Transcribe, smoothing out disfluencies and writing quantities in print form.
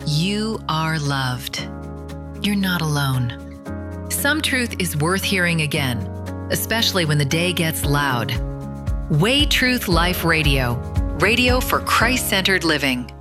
You are loved. You're not alone. Some truth is worth hearing again, especially when the day gets loud. Way Truth Life Radio, radio for Christ-centered living.